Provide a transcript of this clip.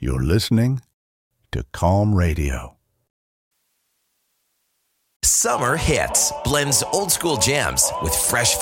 You're listening to Calm Radio. Summer Hits blends old school jams with fresh